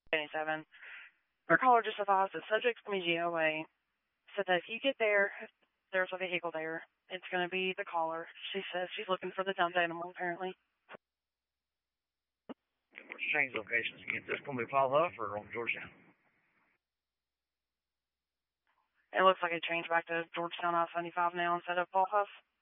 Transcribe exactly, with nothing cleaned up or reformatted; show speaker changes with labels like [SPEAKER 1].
[SPEAKER 1] eighty-seven. Her caller just advised that subject's going to be G O A. Said that if you get there, there's a vehicle there. It's going to be the caller. She says she's looking for the dumped animal, apparently.
[SPEAKER 2] Let's change locations again. Is this going to be Paul Huff or on Georgetown?
[SPEAKER 1] It looks like it changed back to Georgetown I seventy-five now instead of Paul Huff.